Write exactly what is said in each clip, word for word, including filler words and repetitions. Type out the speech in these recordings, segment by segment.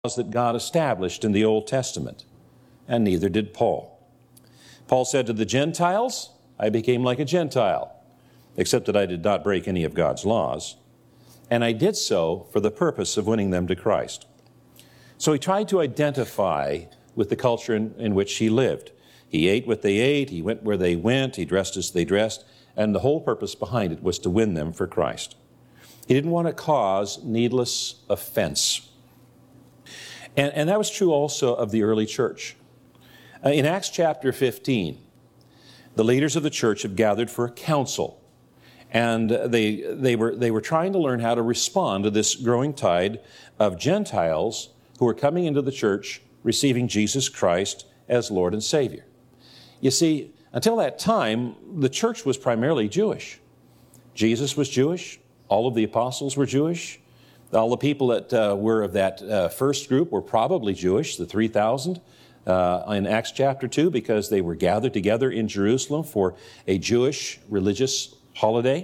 that God established in the Old Testament, and neither did Paul. Paul said to the Gentiles, I became like a Gentile, except that I did not break any of God's laws, and I did so for the purpose of winning them to Christ. So he tried to identify with the culture in, in which he lived. He ate what they ate, he went where they went, he dressed as they dressed, and the whole purpose behind it was to win them for Christ. He didn't want to cause needless offense. And, and that was true also of the early church. Uh, in Acts chapter fifteen, the leaders of the church have gathered for a council. And they, they, were, they were trying to learn how to respond to this growing tide of Gentiles who were coming into the church, receiving Jesus Christ as Lord and Savior. You see, until that time, the church was primarily Jewish. Jesus was Jewish. All of the apostles were Jewish. All the people that uh, were of that uh, first group were probably Jewish, the three thousand uh, in Acts chapter two, because they were gathered together in Jerusalem for a Jewish religious holiday.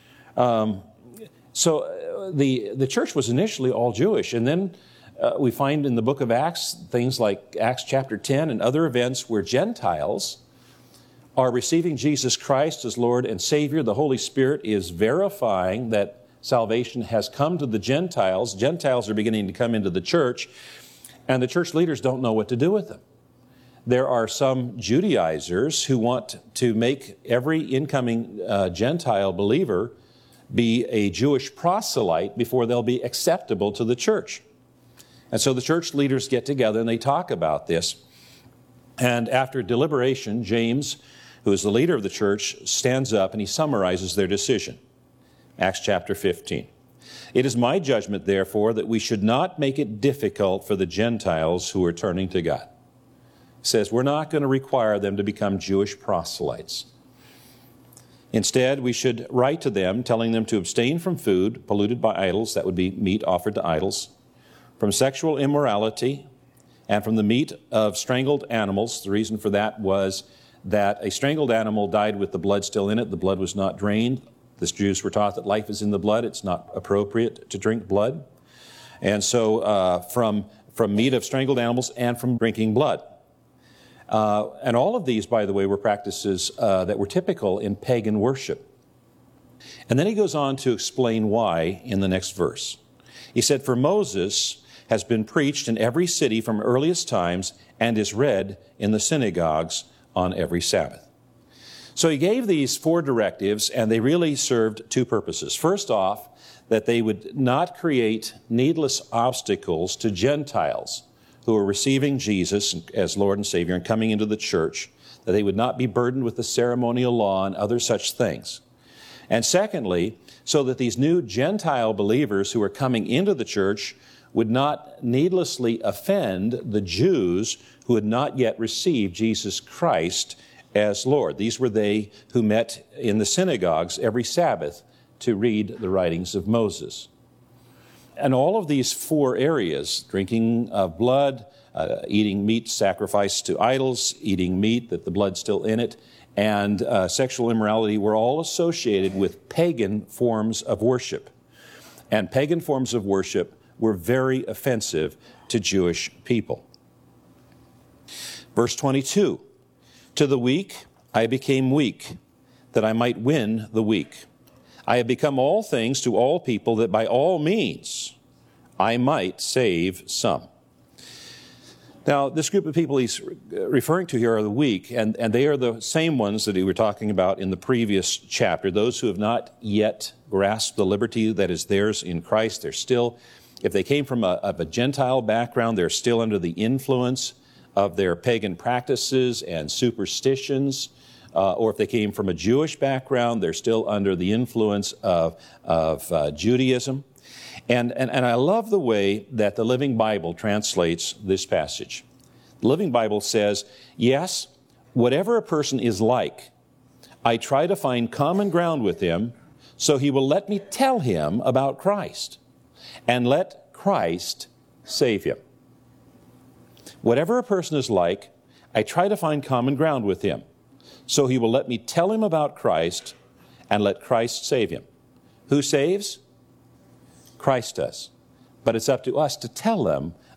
Um, so uh, the, the church was initially all Jewish. And then uh, we find in the book of Acts things like Acts chapter ten and other events where Gentiles are receiving Jesus Christ as Lord and Savior. The Holy Spirit is verifying that salvation has come to the Gentiles. Gentiles are beginning to come into the church, and the church leaders don't know what to do with them. There are some Judaizers who want to make every incoming uh, Gentile believer be a Jewish proselyte before they'll be acceptable to the church. And so the church leaders get together and they talk about this. And after deliberation, James, who is the leader of the church, stands up and he summarizes their decision. Acts chapter fifteen. It is my judgment, therefore, that we should not make it difficult for the Gentiles who are turning to God. He says we're not going to require them to become Jewish proselytes. Instead, we should write to them telling them to abstain from food polluted by idols, that would be meat offered to idols, from sexual immorality, and from the meat of strangled animals. The reason for that was that a strangled animal died with the blood still in it. The blood was not drained. The Jews were taught that life is in the blood. It's not appropriate to drink blood. And so uh, from, from meat of strangled animals and from drinking blood. Uh, and all of these, by the way, were practices uh, that were typical in pagan worship. And then he goes on to explain why in the next verse. He said, for Moses has been preached in every city from earliest times and is read in the synagogues on every Sabbath. So he gave these four directives, and they really served two purposes. First off, that they would not create needless obstacles to Gentiles who are receiving Jesus as Lord and Savior and coming into the church, that they would not be burdened with the ceremonial law and other such things. And secondly, so that these new Gentile believers who are coming into the church would not needlessly offend the Jews who had not yet received Jesus Christ as Lord. These were they who met in the synagogues every Sabbath to read the writings of Moses. And all of these four areas, drinking of blood, uh, eating meat sacrificed to idols, eating meat that the blood's still in it, and uh, sexual immorality, were all associated with pagan forms of worship. And pagan forms of worship were very offensive to Jewish people. Verse twenty-two, to the weak I became weak, that I might win the weak. I have become all things to all people, that by all means I might save some. Now, this group of people he's referring to here are the weak, and, and they are the same ones that he were talking about in the previous chapter, those who have not yet grasped the liberty that is theirs in Christ. They're still, if they came from a, of a Gentile background, they're still under the influence of their pagan practices and superstitions. Uh, or if they came from a Jewish background, they're still under the influence of, of uh, Judaism. And, and, and I love the way that the Living Bible translates this passage. The Living Bible says, yes, whatever a person is like, I try to find common ground with him, so he will let me tell him about Christ, and let Christ save him. Whatever a person is like, I try to find common ground with him, so he will let me tell him about Christ and let Christ save him. Who saves? Christ does. But it's up to us to tell them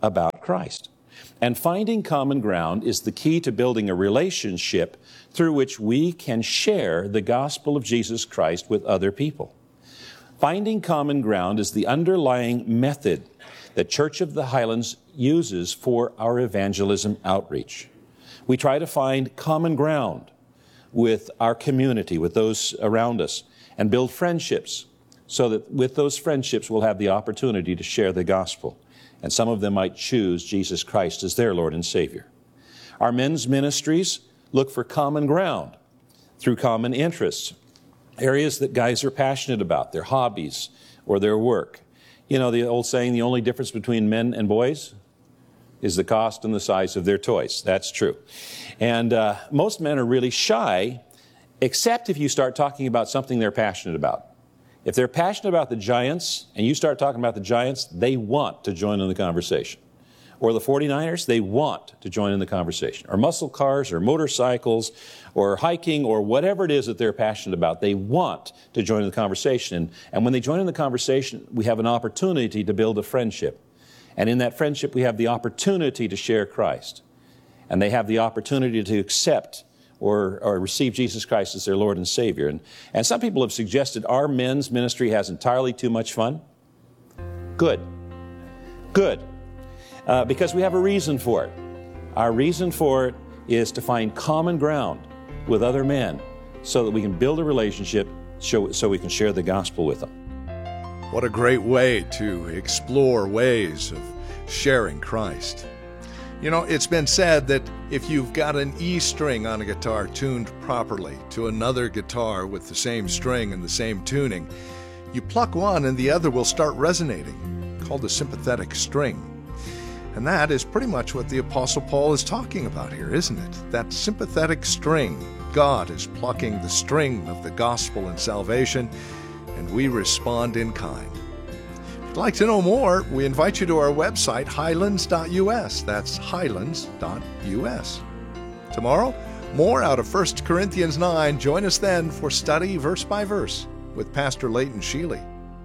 about Christ. And finding common ground is the key to building a relationship through which we can share the gospel of Jesus Christ with other people. Finding common ground is the underlying method that Church of the Highlands uses for our evangelism outreach. We try to find common ground with our community, with those around us, and build friendships so that with those friendships we'll have the opportunity to share the gospel. And some of them might choose Jesus Christ as their Lord and Savior. Our men's ministries look for common ground through common interests, areas that guys are passionate about, their hobbies or their work. You know, the old saying, the only difference between men and boys is the cost and the size of their toys. That's true. And uh, most men are really shy, except if you start talking about something they're passionate about. If they're passionate about the Giants and you start talking about the Giants, they want to join in the conversation. Or the forty-niners, they want to join in the conversation. Or muscle cars or motorcycles or hiking or whatever it is that they're passionate about, they want to join in the conversation. And, and when they join in the conversation, we have an opportunity to build a friendship. And in that friendship, we have the opportunity to share Christ. And they have the opportunity to accept or, or receive Jesus Christ as their Lord and Savior. And, and some people have suggested our men's ministry has entirely too much fun. Good. Good. Uh, because we have a reason for it. Our reason for it is to find common ground with other men so that we can build a relationship so, so we can share the gospel with them. What a great way to explore ways of sharing Christ. You know, it's been said that if you've got an E string on a guitar tuned properly to another guitar with the same string and the same tuning, you pluck one and the other will start resonating, called a sympathetic string. And that is pretty much what the Apostle Paul is talking about here, isn't it? That sympathetic string. God is plucking the string of the gospel and salvation, and we respond in kind. If you'd like to know more, we invite you to our website, highlands dot U S. That's highlands dot U S. Tomorrow, more out of First Corinthians nine. Join us then for study verse by verse with Pastor Leighton Sheely.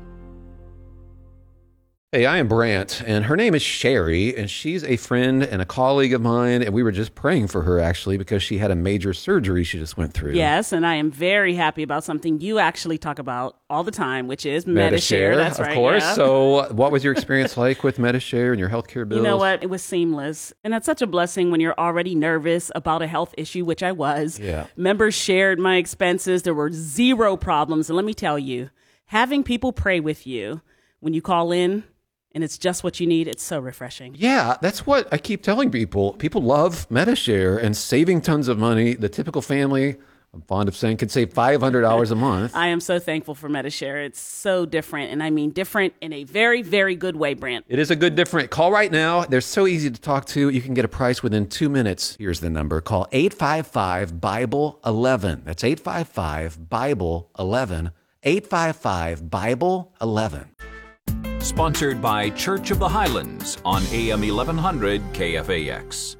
Hey, I am Brant, and her name is Sherry, and she's a friend and a colleague of mine, and we were just praying for her, actually, because she had a major surgery she just went through. Yes, and I am very happy about something you actually talk about all the time, which is Medi-Share. Medi-Share, That's of right, course. yeah. So what was your experience like with Medi-Share and your healthcare bills? You know what? It was seamless, and that's such a blessing when you're already nervous about a health issue, which I was. Yeah. Members shared my expenses. There were zero problems, and let me tell you, having people pray with you when you call in, and it's just what you need, it's so refreshing. Yeah, that's what I keep telling people. People love Medi-Share and saving tons of money. The typical family, I'm fond of saying, can save five hundred dollars a month. I am so thankful for Medi-Share. It's so different, and I mean different in a very, very good way, Brant. It is a good different. Call right now. They're so easy to talk to. You can get a price within two minutes. Here's the number. Call eight five five, Bible eleven. That's eight five five, Bible eleven. eight five five, Bible eleven. Sponsored by Church of the Highlands on A M eleven hundred K F A X.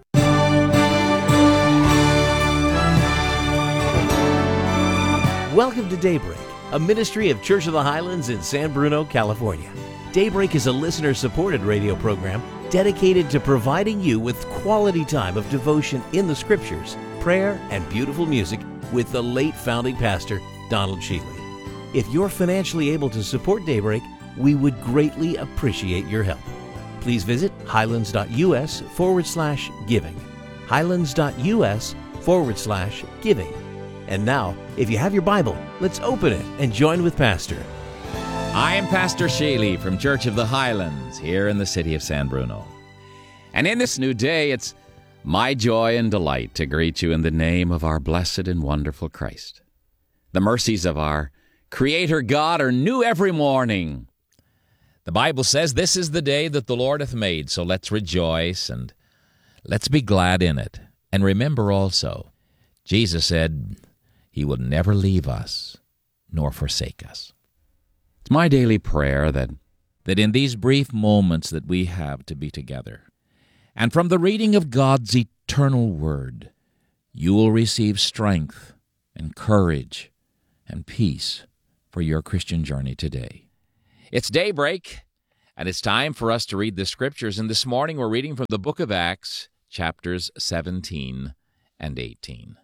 Welcome to Daybreak, a ministry of Church of the Highlands in San Bruno, California. Daybreak is a listener-supported radio program dedicated to providing you with quality time of devotion in the Scriptures, prayer, and beautiful music with the late founding pastor, Donald Sheely. If you're financially able to support Daybreak, we would greatly appreciate your help. Please visit highlands.us forward slash giving. Highlands.us forward slash giving. And now, if you have your Bible, let's open it and join with Pastor. I am Pastor Sheely from Church of the Highlands here in the city of San Bruno. And in this new day, it's my joy and delight to greet you in the name of our blessed and wonderful Christ. The mercies of our Creator God are new every morning. The Bible says this is the day that the Lord hath made, so let's rejoice and let's be glad in it. And remember also, Jesus said he will never leave us nor forsake us. It's my daily prayer that, that in these brief moments that we have to be together, and from the reading of God's eternal word, you will receive strength and courage and peace for your Christian journey today. It's Daybreak, And it's time for us to read the Scriptures. And this morning we're reading from the book of Acts, chapters seventeen and eighteen.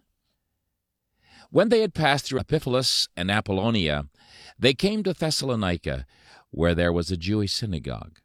When they had passed through Epiphalus and Apollonia, they came to Thessalonica, where there was a Jewish synagogue.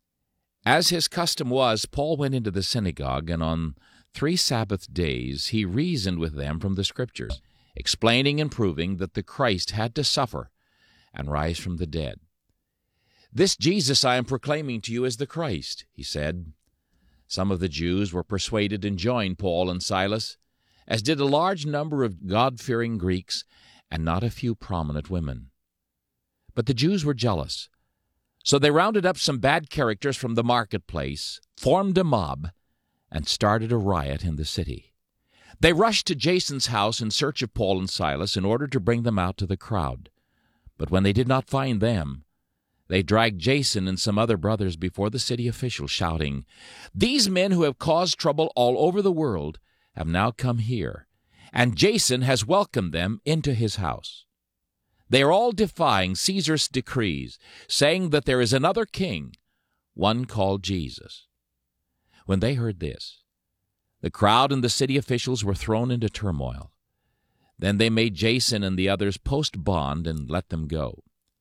As his custom was, Paul went into the synagogue, and on three Sabbath days he reasoned with them from the Scriptures, explaining and proving that the Christ had to suffer and rise from the dead. "This Jesus I am proclaiming to you is the Christ," he said. Some of the Jews were persuaded and joined Paul and Silas, as did a large number of God-fearing Greeks and not a few prominent women. But the Jews were jealous, so they rounded up some bad characters from the marketplace, formed a mob, and started a riot in the city. They rushed to Jason's house in search of Paul and Silas in order to bring them out to the crowd. But when they did not find them, they dragged Jason and some other brothers before the city officials, shouting, "These men who have caused trouble all over the world have now come here, and Jason has welcomed them into his house. They are all defying Caesar's decrees, saying that there is another king, one called Jesus." When they heard this, the crowd and the city officials were thrown into turmoil. Then they made Jason and the others post bond and let them go.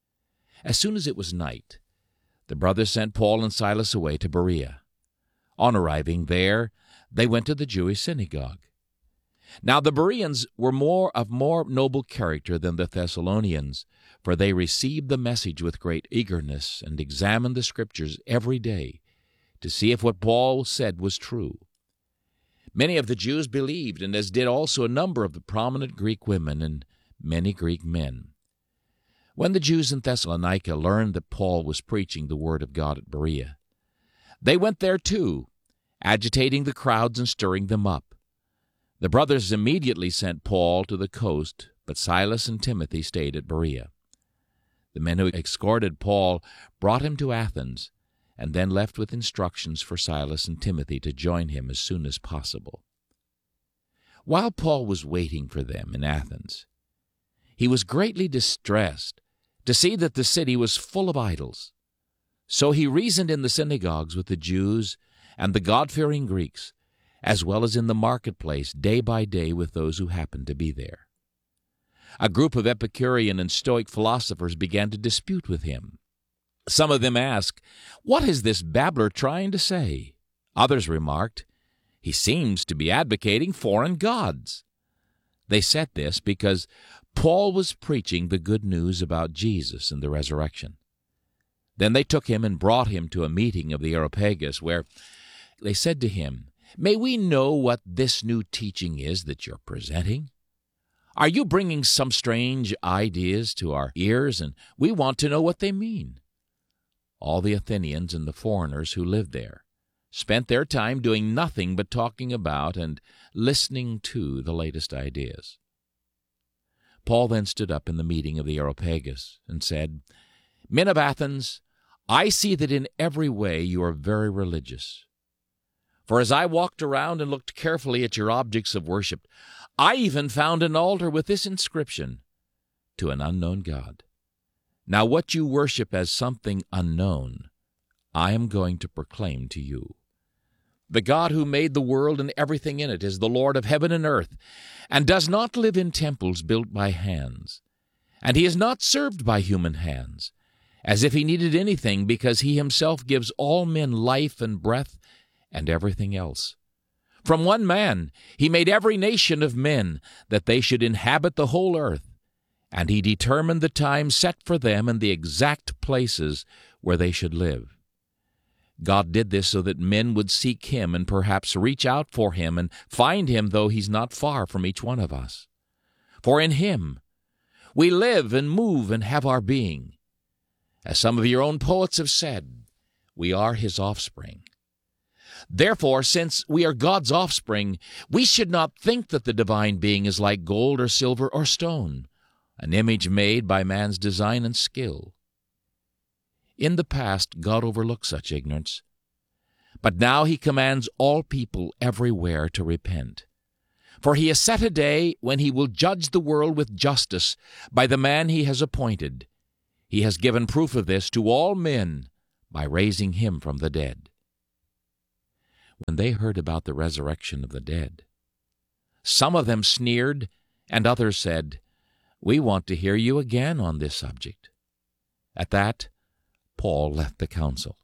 As soon as it was night, the brothers sent Paul and Silas away to Berea. On arriving there, they went to the Jewish synagogue. Now the Bereans were more of more noble character than the Thessalonians, for they received the message with great eagerness and examined the Scriptures every day to see if what Paul said was true. Many of the Jews believed, and as did also a number of the prominent Greek women and many Greek men. When the Jews in Thessalonica learned that Paul was preaching the word of God at Berea, they went there too, agitating the crowds and stirring them up. The brothers immediately sent Paul to the coast, but Silas and Timothy stayed at Berea. The men who escorted Paul brought him to Athens, and then left with instructions for Silas and Timothy to join him as soon as possible. While Paul was waiting for them in Athens, he was greatly distressed to see that the city was full of idols. So he reasoned in the synagogues with the Jews and the God-fearing Greeks, as well as in the marketplace day by day with those who happened to be there. A group of Epicurean and Stoic philosophers began to dispute with him. Some of them asked, "What is this babbler trying to say?" Others remarked, "He seems to be advocating foreign gods." They said this because Paul was preaching the good news about Jesus and the resurrection. Then they took him and brought him to a meeting of the Areopagus, where they said to him, "May we know what this new teaching is that you're presenting? Are you bringing some strange ideas to our ears, and we want to know what they mean?" All the Athenians and the foreigners who lived there spent their time doing nothing but talking about and listening to the latest ideas. Paul then stood up in the meeting of the Areopagus and said, "Men of Athens, I see that in every way you are very religious. For as I walked around and looked carefully at your objects of worship, I even found an altar with this inscription, 'To an unknown God.' Now what you worship as something unknown, I am going to proclaim to you. The God who made the world and everything in it is the Lord of heaven and earth, and does not live in temples built by hands. And he is not served by human hands, as if he needed anything, because he himself gives all men life and breath and everything else. From one man he made every nation of men, that they should inhabit the whole earth, and he determined the time set for them and the exact places where they should live. God did this so that men would seek him and perhaps reach out for him and find him, though he's not far from each one of us. For in him we live and move and have our being. As some of your own poets have said, we are his offspring. Therefore, since we are God's offspring, we should not think that the divine being is like gold or silver or stone, an image made by man's design and skill. In the past, God overlooked such ignorance, but now he commands all people everywhere to repent. For he has set a day when he will judge the world with justice by the man he has appointed. He has given proof of this to all men by raising him from the dead. When they heard about the resurrection of the dead, some of them sneered, and others said, "We want to hear you again on this subject." At that, Paul left the council.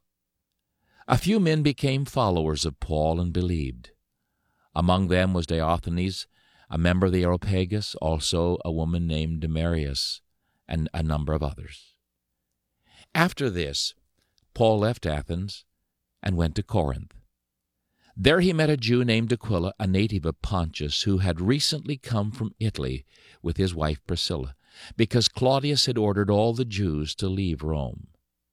A few men became followers of Paul and believed. Among them was Diothenes, a member of the Areopagus, also a woman named Damaris, and a number of others. After this, Paul left Athens and went to Corinth. There he met a Jew named Aquila, a native of Pontus, who had recently come from Italy with his wife Priscilla, because Claudius had ordered all the Jews to leave Rome.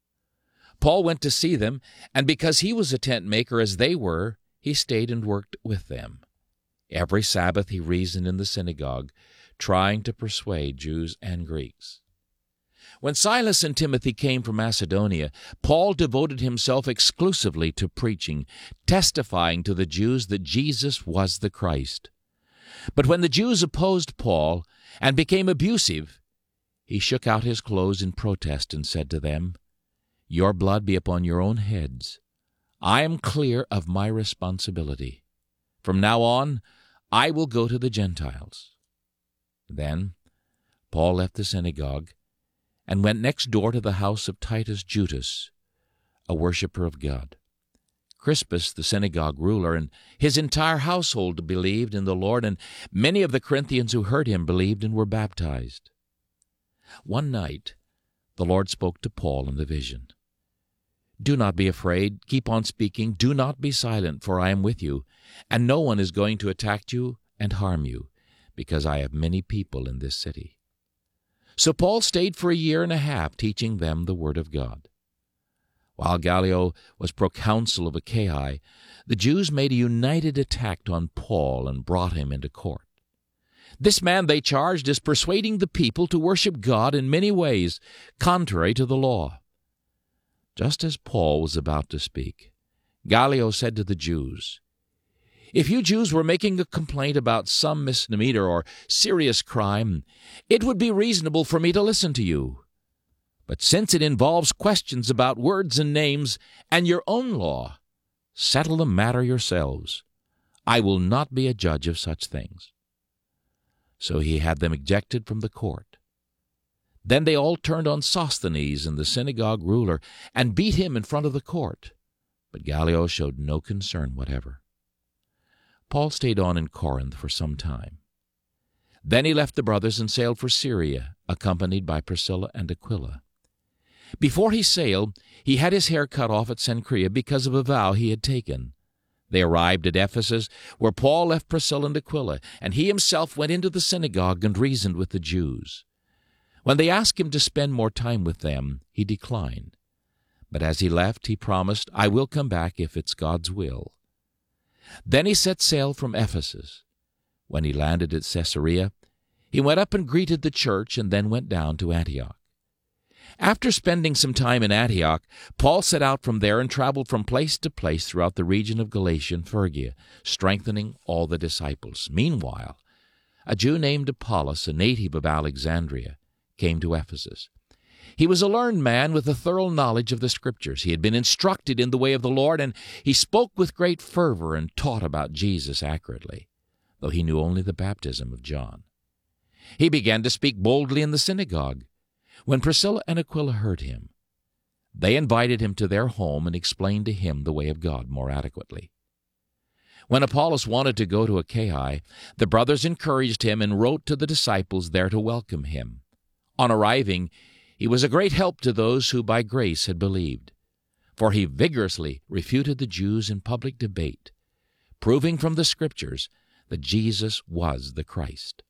Paul went to see them, and because he was a tent maker as they were, he stayed and worked with them. Every Sabbath he reasoned in the synagogue, trying to persuade Jews and Greeks. When Silas and Timothy came from Macedonia, Paul devoted himself exclusively to preaching, testifying to the Jews that Jesus was the Christ. But when the Jews opposed Paul and became abusive, he shook out his clothes in protest and said to them, "Your blood be upon your own heads. I am clear of my responsibility. From now on, I will go to the Gentiles." Then Paul left the synagogue and went next door to the house of Titus Judas, a worshiper of God. Crispus, the synagogue ruler, and his entire household believed in the Lord, and many of the Corinthians who heard him believed and were baptized. One night, the Lord spoke to Paul in the vision. "Do not be afraid. Keep on speaking. Do not be silent, for I am with you, and no one is going to attack you and harm you, because I have many people in this city." So Paul stayed for a year and a half teaching them the word of God. While Gallio was proconsul of Achaia, the Jews made a united attack on Paul and brought him into court. This man they charged as persuading the people to worship God in many ways, contrary to the law. Just as Paul was about to speak, Gallio said to the Jews, "If you Jews were making a complaint about some misdemeanor or serious crime, it would be reasonable for me to listen to you. But since it involves questions about words and names and your own law, settle the matter yourselves. I will not be a judge of such things." So he had them ejected from the court. Then they all turned on Sosthenes and the synagogue ruler and beat him in front of the court. But Gallio showed no concern whatever. Paul stayed on in Corinth for some time. Then he left the brothers and sailed for Syria, accompanied by Priscilla and Aquila. Before he sailed, he had his hair cut off at Cenchrea because of a vow he had taken. They arrived at Ephesus, where Paul left Priscilla and Aquila, and he himself went into the synagogue and reasoned with the Jews. When they asked him to spend more time with them, he declined. But as he left, he promised, "I will come back if it's God's will." Then he set sail from Ephesus. When he landed at Caesarea, he went up and greeted the church and then went down to Antioch. After spending some time in Antioch, Paul set out from there and traveled from place to place throughout the region of Galatia and Phrygia, strengthening all the disciples. Meanwhile, a Jew named Apollos, a native of Alexandria, came to Ephesus. He was a learned man with a thorough knowledge of the Scriptures. He had been instructed in the way of the Lord, and he spoke with great fervor and taught about Jesus accurately, though he knew only the baptism of John. He began to speak boldly in the synagogue. When Priscilla and Aquila heard him, they invited him to their home and explained to him the way of God more adequately. When Apollos wanted to go to Achaia, the brothers encouraged him and wrote to the disciples there to welcome him. On arriving, he was a great help to those who by grace had believed, for he vigorously refuted the Jews in public debate, proving from the Scriptures that Jesus was the Christ.